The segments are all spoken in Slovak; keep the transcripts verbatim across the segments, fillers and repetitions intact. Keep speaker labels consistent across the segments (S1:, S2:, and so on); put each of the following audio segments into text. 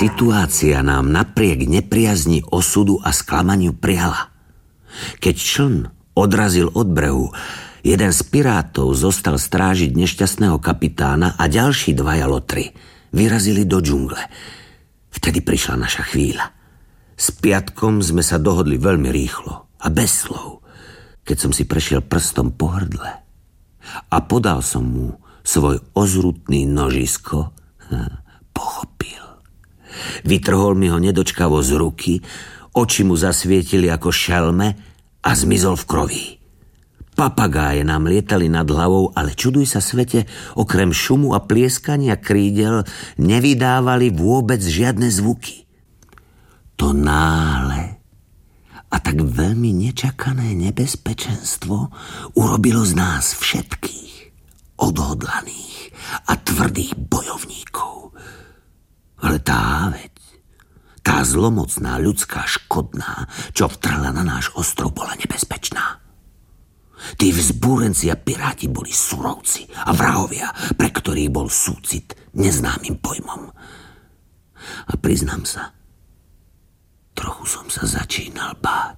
S1: Situácia nám napriek nepriazni osudu a sklamaniu priala. Keď čln odrazil od brehu, jeden z pirátov zostal strážiť nešťastného kapitána a ďalší dvaja lotry vyrazili do džungle. Vtedy prišla naša chvíľa. S Piatkom sme sa dohodli veľmi rýchlo a bez slov. Keď som si prešiel prstom po hrdle a podal som mu svoj ozrutný nožisko, pochopil. Vytrhol mi ho nedočkavo z ruky, oči mu zasvietili ako šelme a zmizol v kroví. Papagáje nám lietali nad hlavou, ale čuduj sa svete, okrem šumu a plieskania krídel nevydávali vôbec žiadne zvuky. To náhle a tak veľmi nečakané nebezpečenstvo urobilo z nás všetkých odhodlaných a tvrdých bojovníkov. Ale tá veď, tá zlomocná ľudská škodná, čo vtrhla na náš ostrov, bola nebezpečná. Tí vzbúrenci a piráti boli surovci a vrahovia, pre ktorých bol súcit neznámym pojmom. A priznám sa, trochu som sa začínal báť.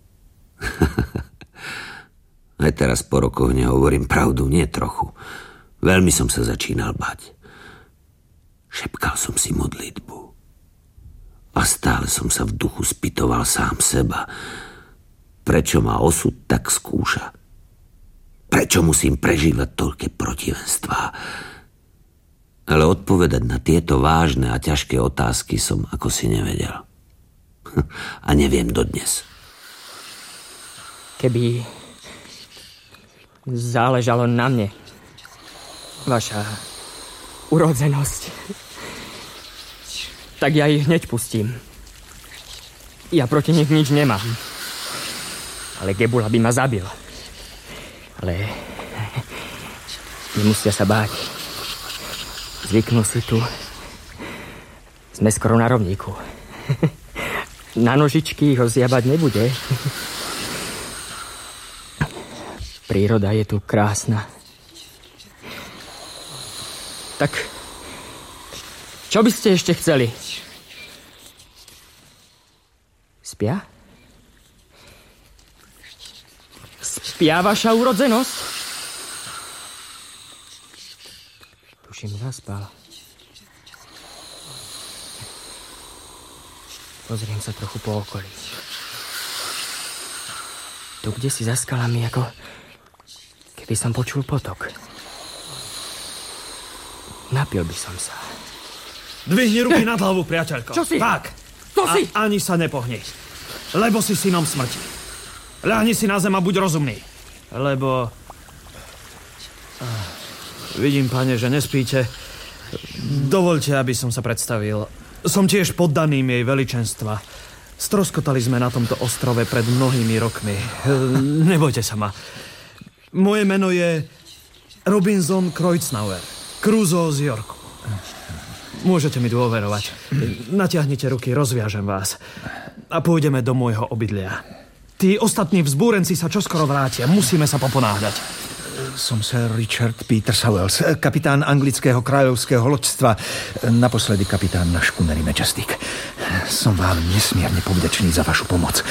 S1: Aj teraz po rokoch nehovorím pravdu, nie trochu. Veľmi som sa začínal báť. Šepkal som si modlitbu. A stále som sa v duchu spýtoval sám seba. Prečo ma osud tak skúša? Prečo musím prežívať toľké protivenstvá? Ale odpovedať na tieto vážne a ťažké otázky som ako si nevedel. A neviem dodnes.
S2: Keby záležalo na mne, vaša urodzenosť, tak ja ich hneď pustím. Ja proti nich nič nemám. Ale Gebula by ma zabil. Ale nemusia sa báť. Zvyknú si tu. Sme skoro na rovníku. Na nožičky ho zjabať nebude. Príroda je tu krásna. Tak, čo by ste ešte chceli? Spia? Spia vaša urodzenosť? Tuším, zaspal. Pozriem sa trochu po okolí. Tu, kde si za skalami, ako keby som počul potok. Napil by som sa.
S3: Dvihni ruky nad hlavu, priateľko.
S2: Čo si?
S3: Tak.
S2: To si?
S3: A ani sa nepohni. Lebo si synom smrti. Ľahni si na zem a buď rozumný. Lebo... Vidím, pane, že nespíte. Dovoľte, aby som sa predstavil. Som tiež poddaným jej veličenstva. Stroskotali sme na tomto ostrove pred mnohými rokmi. Nebojte sa ma. Moje meno je Robinson Kreuznauer. Crusoe z Yorku. Môžete mi dôverovať. Natiahnite ruky, rozviažem vás. A pôjdeme do môjho obydlia. Tí ostatní vzbúrenci sa čoskoro vrátia. Musíme sa poponáhľať.
S4: Som Sir Richard Peter Sowells, kapitán anglického kráľovského loďstva. Naposledy kapitán na škuneri Majestic. Som vám nesmierne povďačný za vašu pomoc.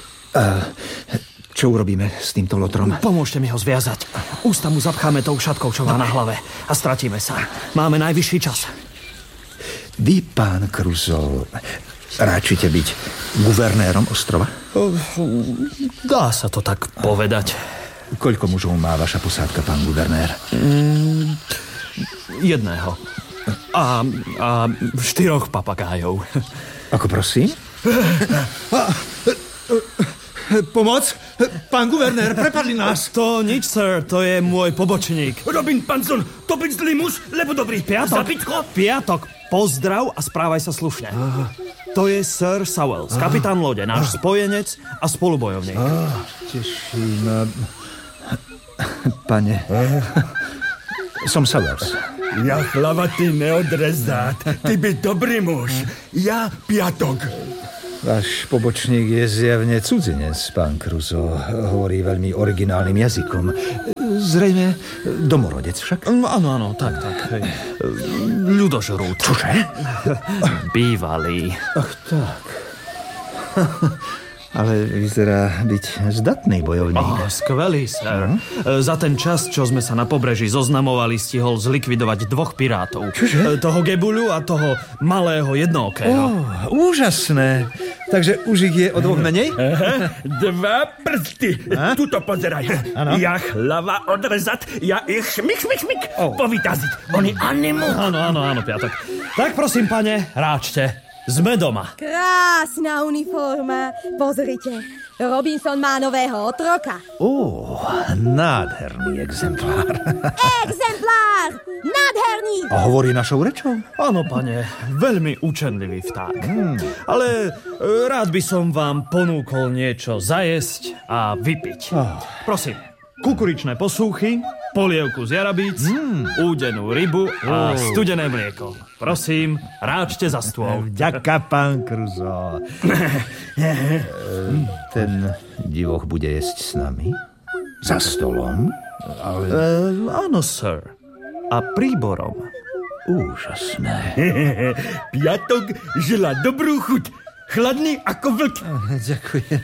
S4: Čo urobíme s týmto lotrom?
S3: Pomôžte mi ho zviazať. Ústa mu zapcháme tou šatkou, čo má na hlave. A stratíme sa. Máme najvyšší čas.
S4: Vy, pán Crusoe, ráčite byť guvernérom ostrova?
S3: Dá sa to tak povedať.
S4: Koľko mužov má vaša posádka, pán guvernér?
S3: Mm, jedného. A, a štyroch papagájov.
S4: Ako prosím?
S5: Pomoc? Pán guvernér, prepadli nás.
S3: To nič, sir, to je môj pobočník.
S5: Robin Panson, to byť zlý muž, lebo dobrý.
S3: Piatok,
S5: Zabitko?
S3: Piatok, pozdrav a správaj sa slušne. Aha. To je Sir Sowells, kapitán lode, náš spojenec a spolubojovník.
S4: Ah, teším. Pane, som Sowells.
S5: Ja chlavatý neodrezát, ty by dobrý muž. Ja Piatok.
S4: Váš pobočník je zjavne cudzinec, pán Crusoe. Hovorí veľmi originálnym jazykom. Zrejme domorodec však.
S3: Áno, áno, tak, tak. Hej. Ľudožrút.
S4: Čože?
S3: Bývalý.
S4: Ach, tak. Ale vyzerá byť zdatný bojovník.
S3: Oh, skvelý, sir. Uh-huh. Za ten čas, čo sme sa na pobreží zoznamovali, stihol zlikvidovať dvoch pirátov.
S4: Čože?
S3: Toho Gebuľu a toho malého jednookého.
S4: Oh, úžasné. Takže už ich je o dvoch menej?
S5: Dva prsty.
S4: A?
S5: Tuto pozeraj.
S4: Áno.
S5: Ja hlava odrezať, ja ich šmik, šmik, šmik
S4: Oh.
S5: povytaziť. Oni animu.
S3: Áno, áno, áno, Piatok. Tak prosím, pane, ráčte. Sme doma.
S6: Krásna uniforma. Pozrite, Robinson má nového otroka.
S4: Ó, nádherný exemplár.
S6: Exemplár! Nádherný!
S4: A hovorí našou rečou?
S3: Áno, pane, veľmi učenlivý vták. Hmm. Ale e, rád by som vám ponúkol niečo zajesť a vypiť.
S4: Oh.
S3: Prosím, kukuričné posúchy, polievku z jarabíc, mm. údenú rybu a
S4: Oh.
S3: studené mlieko. Prosím, ráčte za stôl.
S4: Ďaká, pán Kruzo. Ten divoch bude jesť s nami? Za stolom? Ale...
S3: E, áno, sir. A príborom.
S4: Úžasné.
S5: Piatok žela dobrú chuť. Chladný ako vlk.
S4: Ďakujem.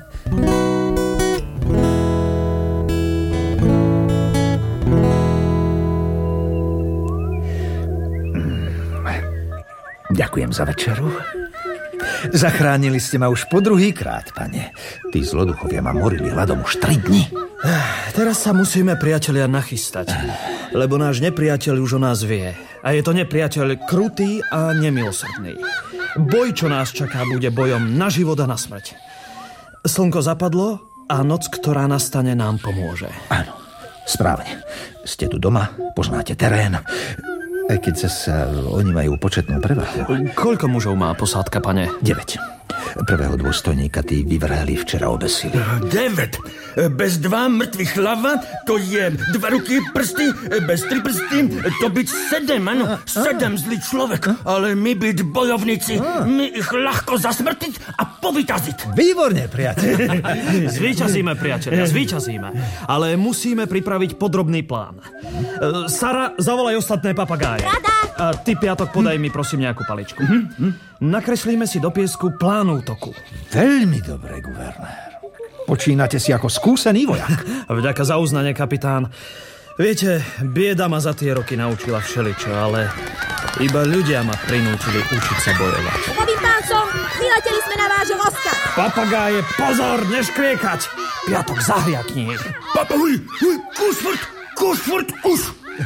S4: Ďakujem za večeru. Zachránili ste ma už po druhý krát, pane. Tí zloduchovia ma morili hladom už tri dni.
S3: Teraz sa musíme, priatelia, nachystať. Lebo náš nepriateľ už o nás vie. A je to nepriateľ krutý a nemilosrdný. Boj, čo nás čaká, bude bojom na život a na smrť. Slnko zapadlo a noc, ktorá nastane, nám pomôže.
S4: Áno, správne. Ste tu doma, poznáte terén. Aj keď zase oni majú početnú prevahu.
S3: Koľko mužov má posádka, pane?
S4: deväť. Prvého dôstojníka tí vyvrheli včera obesili.
S5: Devet. Bez dva mŕtvych hlava, to je dva ruky, prsty, bez tri prsty, to byť sedem, áno, sedem zlý človek. Ale my byť bojovníci, my ich ľahko zasmrtiť a povytaziť.
S4: Výborne, priateľ.
S3: Zvíťazíme, priatelia, zvíťazíme. Ale musíme pripraviť podrobný plán. E, Sara, zavolaj ostatné papagáje.
S6: Rada.
S3: A ty, Piatok, podaj mi prosím nejakú paličku. Nakreslíme si do piesku plán útoku.
S4: Veľmi dobre, guvernér. Počínate si ako skúsený vojak.
S3: Vďaka za uznanie, kapitán. Viete, bieda ma za tie roky naučila všeličo, ale iba ľudia ma prinútili učiť sa bojovať.
S6: Robinson, vyleteli sme na váš rozkaz.
S3: Papagáje, pozor, neškriekať! Piatok, zahriakni ich.
S5: Papahuj, kus furt, kus furt, kus.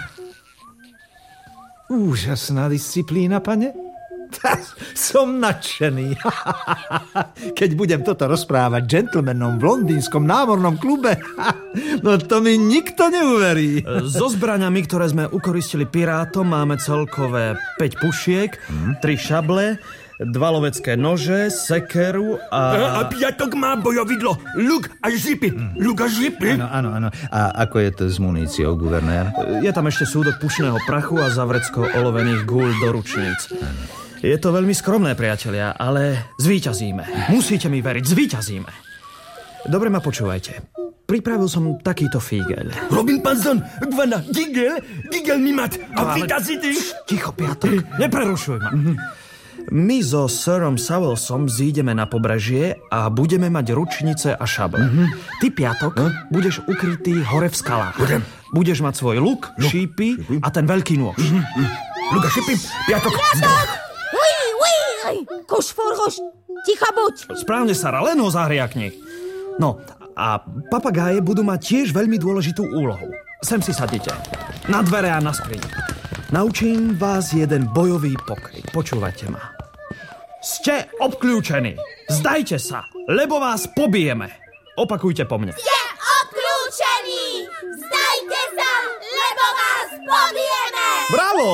S4: Úžasná disciplína, pane. Som nadšený. Keď budem toto rozprávať džentlmenom v londýnskom námornom klube, no to mi nikto neuverí.
S3: So zbraňami, ktoré sme ukoristili pirátom, máme celkové päť pušiek, tri šable, dva lovecké nože, sekeru a...
S5: A Piatok má bojovidlo, luk a žipy. Luk a žipy.
S4: Áno, áno, áno. A ako je to s muníciou, guvernér?
S3: Je tam ešte súdok pušného prachu a zavrecko olovených gúľ do ručníc. Je to veľmi skromné, priatelia, ale zvíťazíme. Musíte mi veriť, zvíťazíme. Dobre ma počúvajte. Pripravil som takýto fígel.
S5: Robin Panson, Gvana, Gigel, Gigel Nimat a vytazity.
S3: Ticho, Piatok, neprerušuj ma. My so Sirom Sowelsom zídeme na pobrežie a budeme mať ručnice a šable. Ty, Piatok, budeš ukrytý hore v skalách.
S5: Budem.
S3: Budeš mať svoj luk, šípy a ten veľký nôž.
S5: Luk a šipy, Piatok.
S6: Piatok! Uj, uj, uj. Kuš, furhuš, ticho buď.
S3: Správne, Sara, len ho zahriakni. No, a papagáje budú mať tiež veľmi dôležitú úlohu. Sem si sadnite. Na dvere a na skriň. Naučím vás jeden bojový pokryt. Počúvajte ma. Ste obklúčení. Zdajte sa, lebo vás pobijeme. Opakujte po mne.
S6: Je obklúčený. Zdajte sa, lebo vás pobijeme.
S3: Bravo!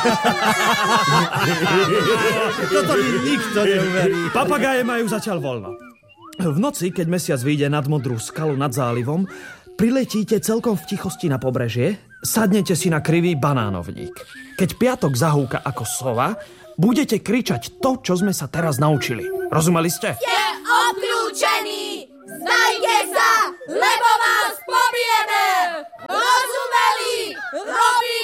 S4: Toto mi nikto neuverí.
S3: Papagáje majú zatiaľ voľno. V noci, keď mesiac vyjde nad modrú skalu nad zálivom, priletíte celkom v tichosti na pobrežie, sadnete si na krivý banánovník. Keď Piatok zahúka ako sova, budete kričať to, čo sme sa teraz naučili. Rozumeli ste?
S6: Je obklúčený. Zdajte sa, lebo vás pobijeme. Robí